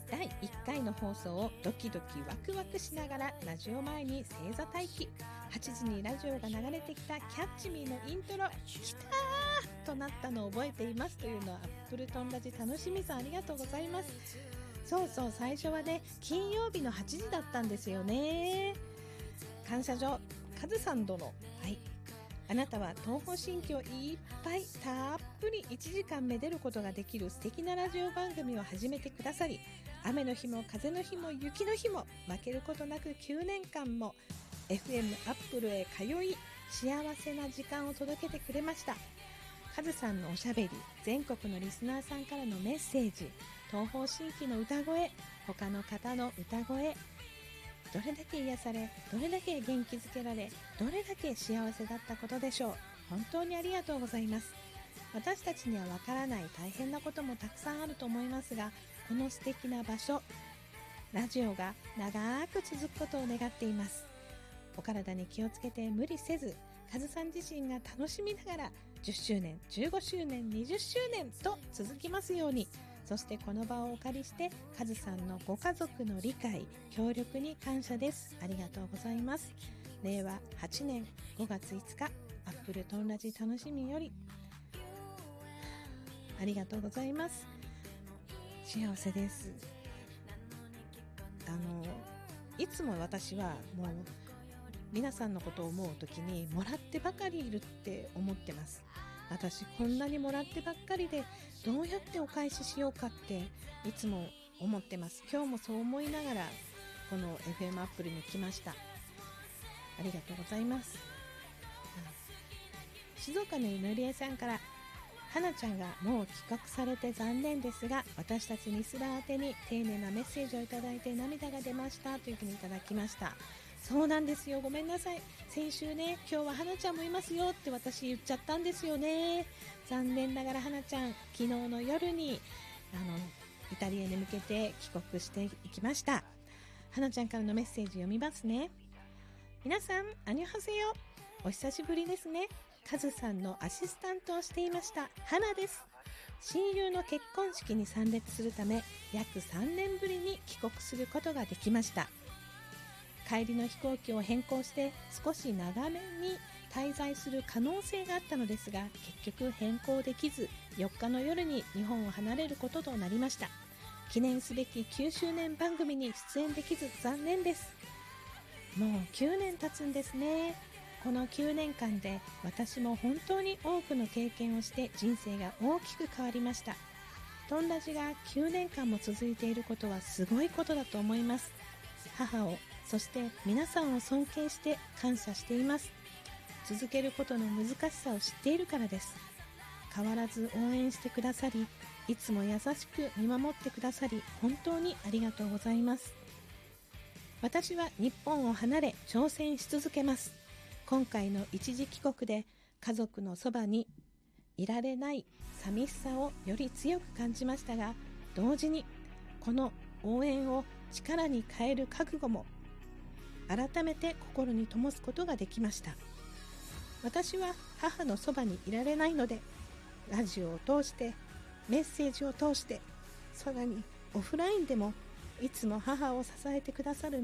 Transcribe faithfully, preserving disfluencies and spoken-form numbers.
だいいっかいの放送をドキドキワクワクしながらラジオ前に正座待機。はちじにラジオが流れてきたキャッチミーのイントロ、きたーとなったのを覚えていますというのはアップルトンラジ楽しみさん、ありがとうございます。そうそう、最初はね金曜日のはちじだったんですよね。感謝状カズさん殿、はい、あなたは東方神起をいっぱいたっぷりいちじかんめでることができる素敵なラジオ番組を始めてくださり、雨の日も風の日も雪の日も負けることなくきゅうねんかんも エフエム アップルへ通い幸せな時間を届けてくれました。カズさんのおしゃべり、全国のリスナーさんからのメッセージ、東方神起の歌声、他の方の歌声、どれだけ癒され、どれだけ元気づけられ、どれだけ幸せだったことでしょう。本当にありがとうございます。私たちにはわからない大変なこともたくさんあると思いますが、この素敵な場所、ラジオが長く続くことを願っています。お体に気をつけて無理せず、カズさん自身が楽しみながらじゅっしゅうねん、じゅうごしゅうねん、にじゅっしゅうねんと続きますように。そしてこの場をお借りしてカズさんのご家族の理解、協力に感謝です。ありがとうございます。れいわはちねんごがついつか、アップルトンラジ楽しみより、ありがとうございます。幸せです。あのいつも私はもう皆さんのことを思うときにもらってばかりいるって思ってます。私こんなにもらってばっかりでどうやってお返ししようかっていつも思ってます。今日もそう思いながらこの エフエム アップルに来ました。ありがとうございます。静岡のゆのりえさんから、はなちゃんがもう帰国されて残念ですが、私たちリスナー宛てに丁寧なメッセージをいただいて涙が出ましたというふうにいただきました。そうなんですよ、ごめんなさい。先週ね、今日ははなちゃんもいますよって私言っちゃったんですよね。残念ながらはなちゃん、昨日の夜にあのイタリアに向けて帰国していきました。はなちゃんからのメッセージ読みますね。皆さん、アニョハセヨ、お久しぶりですね。カズさんのアシスタントをしていましたはなです。親友の結婚式に参列するため約さんねんぶりに帰国することができました。帰りの飛行機を変更して少し長めに滞在する可能性があったのですが、結局変更できずよっかの夜に日本を離れることとなりました。記念すべききゅうしゅうねん番組に出演できず残念です。もうきゅうねん経つんですね。このきゅうねんかんで私も本当に多くの経験をして人生が大きく変わりました。トンラジがきゅうねんかんも続いていることはすごいことだと思います。母を、そして皆さんを尊敬して感謝しています。続けることの難しさを知っているからです。変わらず応援してくださり、いつも優しく見守ってくださり、本当にありがとうございます。私は日本を離れ挑戦し続けます。今回の一時帰国で家族のそばにいられない寂しさをより強く感じましたが、同時にこの応援を力に変える覚悟も改めて心に灯すことができました。私は母のそばにいられないので、ラジオを通してメッセージを通して、さらにオフラインでもいつも母を支えてくださる